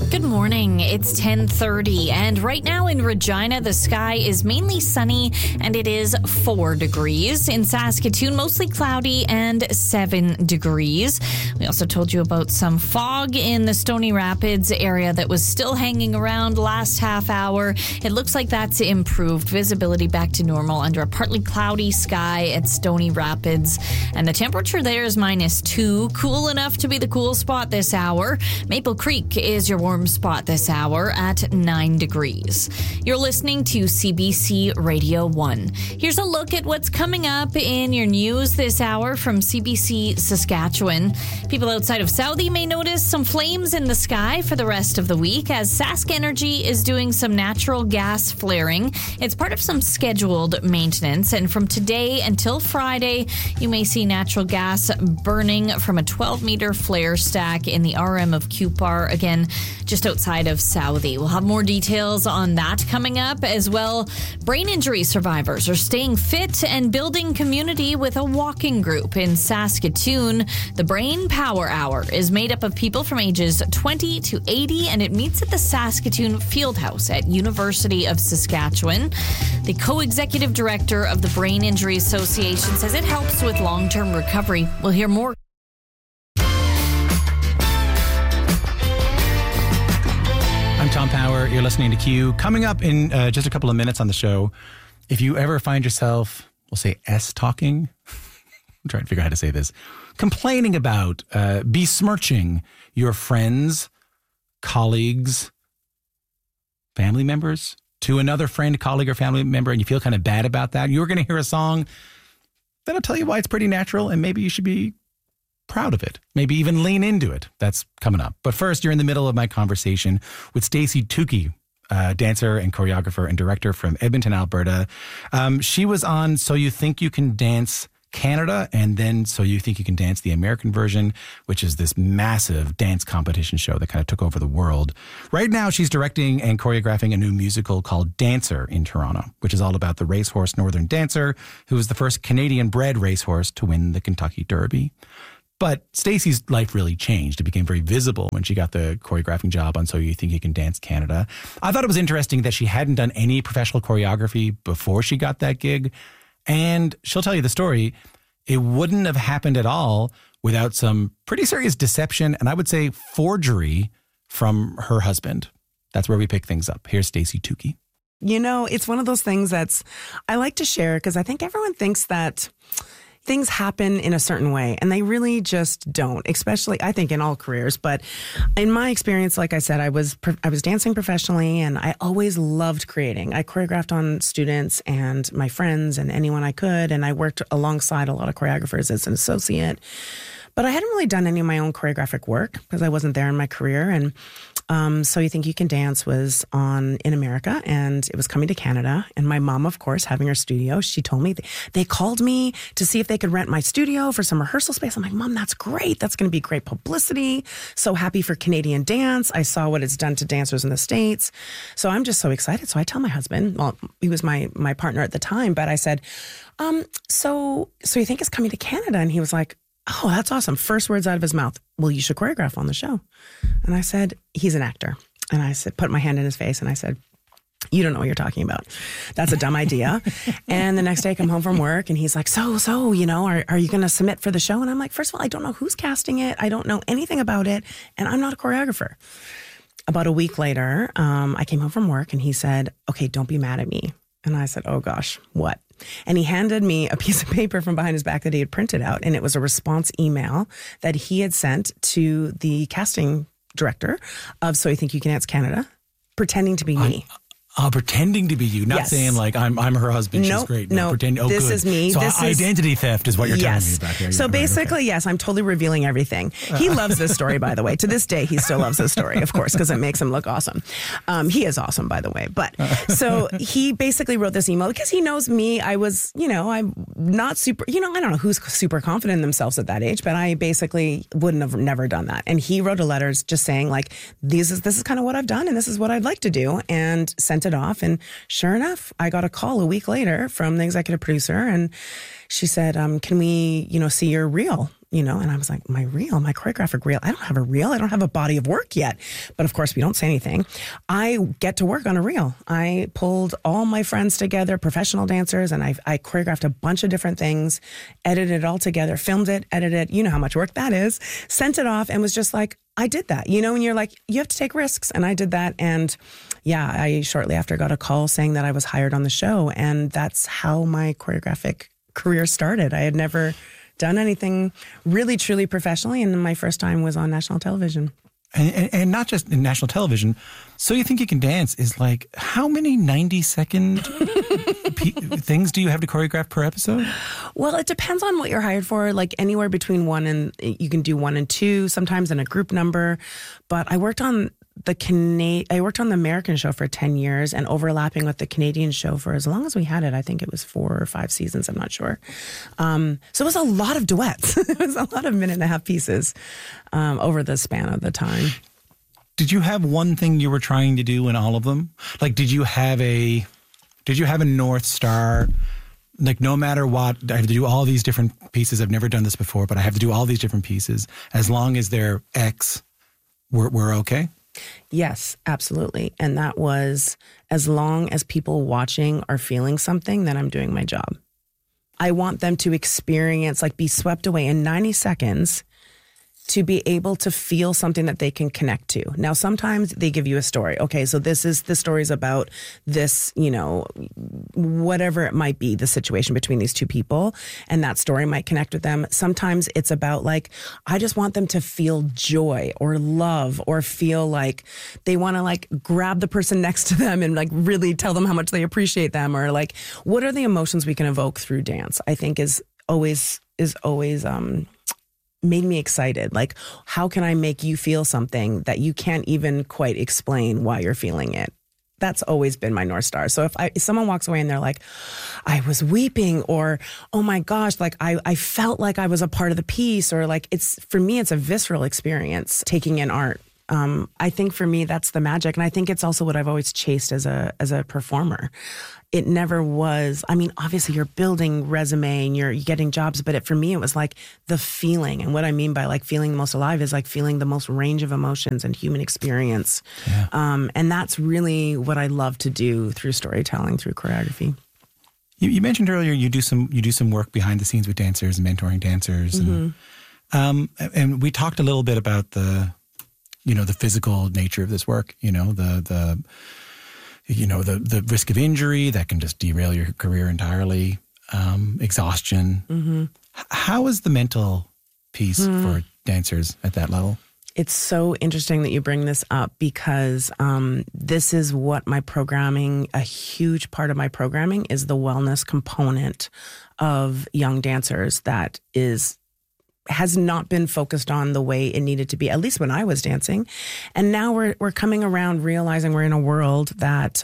Good morning. It's 10:30, and right now in Regina, the sky is mainly sunny, and it is 4 degrees. In Saskatoon, mostly cloudy and 7 degrees. We also told you about some fog in the Stony Rapids area that was still hanging around last half hour. It looks like that's improved. Visibility back to normal under a partly cloudy sky at Stony Rapids, and the temperature there is -2. Cool enough to be the cool spot this hour. Maple Creek is your warm spot this hour at 9 degrees. You're listening to CBC Radio 1. Here's a look at what's coming up in your news this hour from CBC Saskatchewan. People outside of Southie may notice some flames in the sky for the rest of the week as Sask Energy is doing some natural gas flaring. It's part of some scheduled maintenance, and from today until Friday, you may see natural gas burning from a 12-meter flare stack in the RM of Cupar, again, just outside of Southie. We'll have more details on that coming up as well. Brain injury survivors are staying fit and building community with a walking group in Saskatoon. The Brain Power Hour is made up of people from ages 20 to 80, and it meets at the Saskatoon Fieldhouse at University of Saskatchewan. The co-executive director of the Brain Injury Association says it helps with long-term recovery. We'll hear more. I'm Tom Power. You're listening to Q. Coming up in just a couple of minutes on the show, if you ever find yourself, we'll say S-talking, I'm trying to figure out how to say this, complaining about, besmirching your friends, colleagues, family members to another friend, colleague, or family member, and you feel kind of bad about that, you're going to hear a song that'll tell you why it's pretty natural, and maybe you should be proud of it. Maybe even lean into it. That's coming up. But first, you're in the middle of my conversation with Stacey Tukey, dancer and choreographer and director from Edmonton, Alberta. She was on So You Think You Can Dance Canada, and then So You Think You Can Dance the American version, which is this massive dance competition show that kind of took over the world. Right now, she's directing and choreographing a new musical called Dancer in Toronto, which is all about the racehorse Northern Dancer, who was the first Canadian-bred racehorse to win the Kentucky Derby. But Stacey's life really changed. It became very visible when she got the choreographing job on So You Think You Can Dance Canada. I thought it was interesting that she hadn't done any professional choreography before she got that gig. And she'll tell you the story. It wouldn't have happened at all without some pretty serious deception and I would say forgery from her husband. That's where we pick things up. Here's Stacey Tukey. You know, it's one of those things I like to share because I think everyone thinks that things happen in a certain way, and they really just don't, especially, I think, in all careers. But in my experience, like I said, I was dancing professionally, and I always loved creating. I choreographed on students and my friends and anyone I could, and I worked alongside a lot of choreographers as an associate. But I hadn't really done any of my own choreographic work because I wasn't there in my career. And So You Think You Can Dance was on in America, and it was coming to Canada. And my mom, of course, having her studio, she told me, they called me to see if they could rent my studio for some rehearsal space. I'm like, Mom, that's great. That's going to be great publicity. So happy for Canadian dance. I saw what it's done to dancers in the States. So I'm just so excited. So I tell my husband, well, he was my partner at the time, but I said, so you think it's coming to Canada? And he was like, oh, that's awesome. First words out of his mouth, well, you should choreograph on the show. And I said, he's an actor. And I said, put my hand in his face and I said, you don't know what you're talking about. That's a dumb idea. And the next day I come home from work and he's like, so, you know, are you going to submit for the show? And I'm like, first of all, I don't know who's casting it. I don't know anything about it. And I'm not a choreographer. About a week later, I came home from work and he said, okay, don't be mad at me. And I said, oh gosh, what? And he handed me a piece of paper from behind his back that he had printed out. And it was a response email that he had sent to the casting director of So You Think You Can Dance Canada, pretending to be me. Pretending to be you, not saying like I'm her husband. She's great. No, pretending. Oh, this good. is me. So this identity theft is what you're telling me about here. So basically, yes, I'm totally revealing everything. He loves this story, by the way. To this day, he still loves this story, of course, because it makes him look awesome. He is awesome, by the way. But so he basically wrote this email because he knows me. I was, I'm not super, I don't know who's super confident in themselves at that age, but I basically wouldn't have never done that. And he wrote a letter just saying like, this is kind of what I've done and this is what I'd like to do, and sent it off. And sure enough, I got a call a week later from the executive producer, and she said, can we, see your reel? and I was like, my choreographic reel, I don't have a reel. I don't have a body of work yet. But of course, we don't say anything. I get to work on a reel. I pulled all my friends together, professional dancers, and I choreographed a bunch of different things, edited it all together, filmed it, edited it. You know how much work that is. Sent it off and was just like, I did that, and you're like, you have to take risks. And I did that. And yeah, I shortly after got a call saying that I was hired on the show. And that's how my choreographic career started. I had never done anything really, truly professionally. And my first time was on national television. And not just in national television. So You Think You Can Dance is like, how many 90-second things do you have to choreograph per episode? Well, it depends on what you're hired for. Like anywhere between you can do 1 and 2, sometimes in a group number. But I worked on the American show for 10 years and overlapping with the Canadian show for as long as we had it. I think it was 4 or 5 seasons. I'm not sure. So it was a lot of duets. It was a lot of minute-and-a-half pieces over the span of the time. Did you have one thing you were trying to do in all of them? Like, did you have a North Star? Like, no matter what, I have to do all these different pieces. I've never done this before, but I have to do all these different pieces. As long as they're X, we're okay? Yes, absolutely. And that was, as long as people watching are feeling something, then I'm doing my job. I want them to experience, like be swept away in 90 seconds to be able to feel something that they can connect to. Now, sometimes they give you a story. Okay, so this story is about this, whatever it might be, the situation between these two people, and that story might connect with them. Sometimes it's about like, I just want them to feel joy or love or feel like they want to like grab the person next to them and like really tell them how much they appreciate them, or like, what are the emotions we can evoke through dance, I think is always made me excited. Like, how can I make you feel something that you can't even quite explain why you're feeling it? That's always been my North Star. So if someone walks away and they're like, I was weeping, or, oh my gosh, like I felt like I was a part of the piece, or like for me, it's a visceral experience taking in art. I think for me, that's the magic. And I think it's also what I've always chased as a performer. It never was, I mean, obviously you're building resume and you're getting jobs, but for me, it was like the feeling. And what I mean by like feeling the most alive is like feeling the most range of emotions and human experience. Yeah. And that's really what I love to do through storytelling, through choreography. You mentioned earlier you do some work behind the scenes with dancers and mentoring dancers. Mm-hmm. And we talked a little bit about the physical nature of this work, the risk of injury that can just derail your career entirely, exhaustion. Mm-hmm. How is the mental piece for dancers at that level? It's so interesting that you bring this up because this is what my programming, a huge part of my programming is the wellness component of young dancers that has not been focused on the way it needed to be, at least when I was dancing. And now we're coming around realizing we're in a world that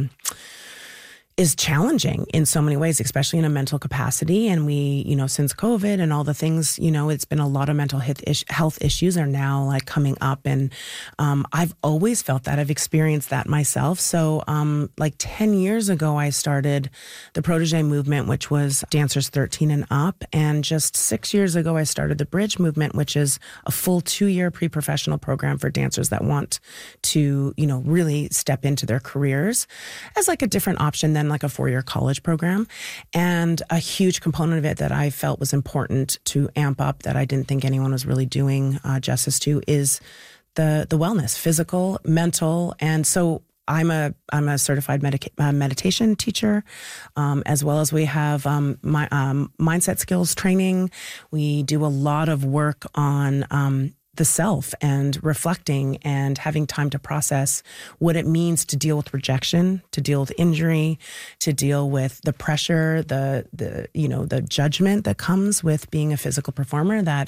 is challenging in so many ways, especially in a mental capacity. And we, since COVID and all the things, it's been a lot of mental health issues are now like coming up. And I've always felt that. I've experienced that myself. So like 10 years ago, I started the Protege movement, which was dancers 13 and up. And just 6 years ago, I started the Bridge movement, which is a full 2-year pre-professional program for dancers that want to, really step into their careers as like a different option than like a 4-year college program. And a huge component of it that I felt was important to amp up that I didn't think anyone was really doing justice to is the wellness, physical, mental. And so I'm a certified meditation teacher, as well as we have my mindset skills training. We do a lot of work on the self and reflecting and having time to process what it means to deal with rejection, to deal with injury, to deal with the pressure, the judgment that comes with being a physical performer. That,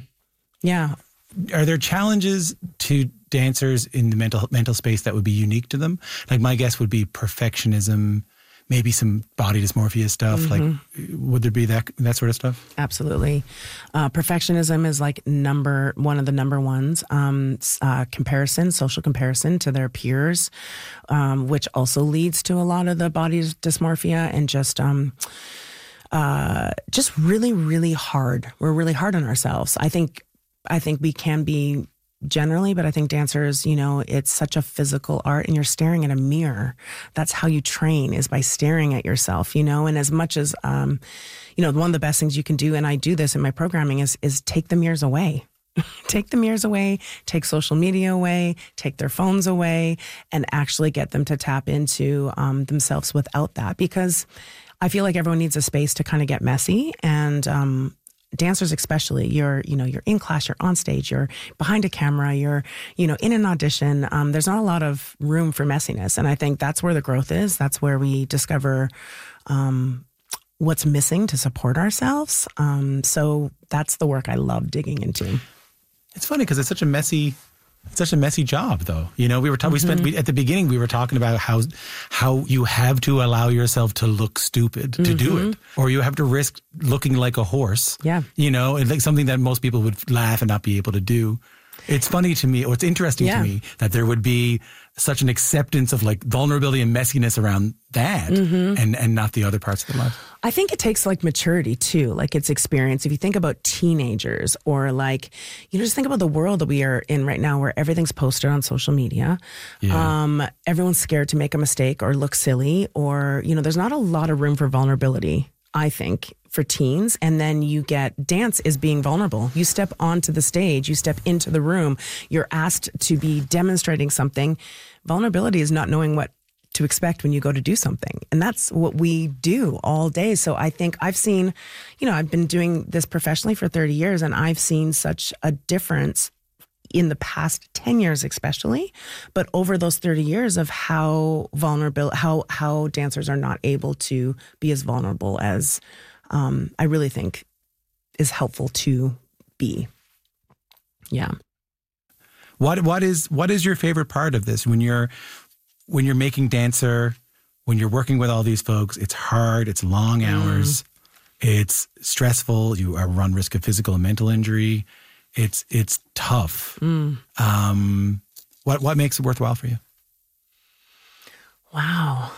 Are there challenges to dancers in the mental space that would be unique to them? Like my guess would be perfectionism, maybe some body dysmorphia stuff. Mm-hmm. Like, would there be that sort of stuff? Absolutely. Perfectionism is like one of the number ones. Comparison, social comparison to their peers, which also leads to a lot of the body dysmorphia and just just really, really hard. We're really hard on ourselves. I think we can be generally, but I think dancers, it's such a physical art, and you're staring at a mirror. That's how you train, is by staring at yourself, and as much as, one of the best things you can do, and I do this in my programming, is take the mirrors away. Take the mirrors away, take social media away, take their phones away, and actually get them to tap into themselves without that. Because I feel like everyone needs a space to kind of get messy, and dancers especially, you're in class, you're on stage, you're behind a camera, you're, in an audition. There's not a lot of room for messiness. And I think that's where the growth is. That's where we discover what's missing to support ourselves. So that's the work I love digging into. It's funny because it's such a messy job, though. We were at the beginning, we were talking about how you have to allow yourself to look stupid to do it, or you have to risk looking like a horse. Yeah. It's like something that most people would laugh and not be able to do. It's funny to me, or it's interesting to me, that there would be such an acceptance of like vulnerability and messiness around that, and not the other parts of the life. I think it takes like maturity too, like it's experience. If you think about teenagers, or like, just think about the world that we are in right now, where everything's posted on social media. Yeah. Everyone's scared to make a mistake or look silly, or, there's not a lot of room for vulnerability, I think, for teens. And then dance is being vulnerable. You step onto the stage, you step into the room, you're asked to be demonstrating something. Vulnerability is not knowing what to expect when you go to do something. And that's what we do all day. So I think I've seen, I've been doing this professionally for 30 years, and I've seen such a difference in the past 10 years especially, but over those 30 years of how vulnerable, how dancers are not able to be as vulnerable as I really think is helpful to be. Yeah. What is your favorite part of this when you're making Dancer, when you're working with all these folks? It's hard, it's long hours, it's stressful, you run risk of physical and mental injury. It's tough. What makes it worthwhile for you? Wow.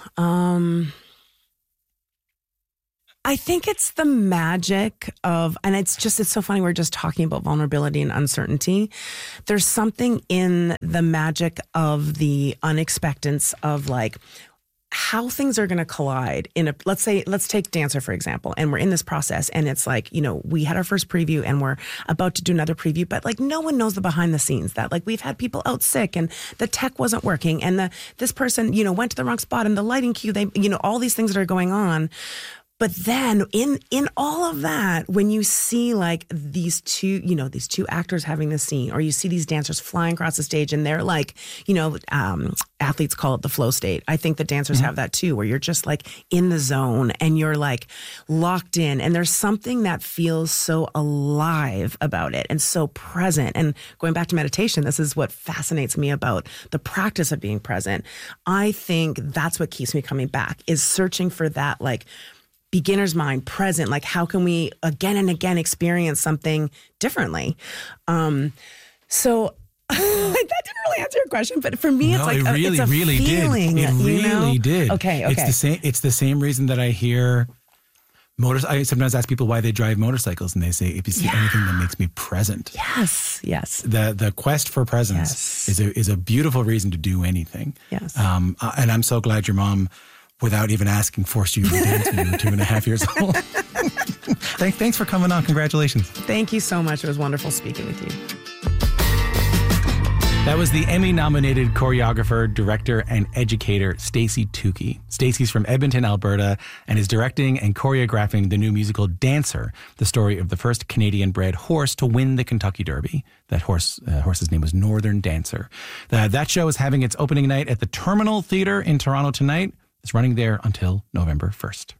I think it's the magic of, and it's so funny, we're just talking about vulnerability and uncertainty. There's something in the magic of the unexpectedness of like how things are going to collide let's take Dancer, for example, and we're in this process, and it's like, we had our first preview and we're about to do another preview, but like no one knows the behind the scenes, that like we've had people out sick and the tech wasn't working, and this person, went to the wrong spot, and the lighting cue, all these things that are going on. But then in all of that, when you see like these two actors having this scene, or you see these dancers flying across the stage, and they're like, athletes call it the flow state. I think the dancers have that too, where you're just like in the zone and you're like locked in, and there's something that feels so alive about it and so present. And going back to meditation, this is what fascinates me about the practice of being present. I think that's what keeps me coming back, is searching for that like beginner's mind, present, like how can we again and again experience something differently? So that didn't really answer your question, but for me, it's like it's a feeling. Did. It really did. Okay. It's the same reason that I hear I sometimes ask people why they drive motorcycles, and they say, if you see anything that makes me present. Yes. The quest for presence is a beautiful reason to do anything. Yes. And I'm so glad your mom, without even asking, forced you to dance when you were 2.5 years old. Thanks for coming on. Congratulations. Thank you so much. It was wonderful speaking with you. That was the Emmy-nominated choreographer, director, and educator, Stacey Tukey. Stacey's from Edmonton, Alberta, and is directing and choreographing the new musical Dancer, the story of the first Canadian-bred horse to win the Kentucky Derby. That horse's name was Northern Dancer. That show is having its opening night at the Terminal Theatre in Toronto tonight. It's running there until November 1st.